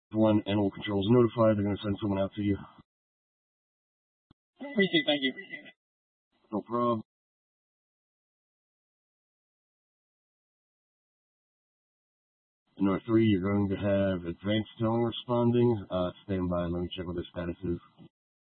One, Animal Control is notified. They're going to send someone out to you. Thank you. No problem. Number 3, you're going to have advanced towing responding. Stand by. Let me check what their status is.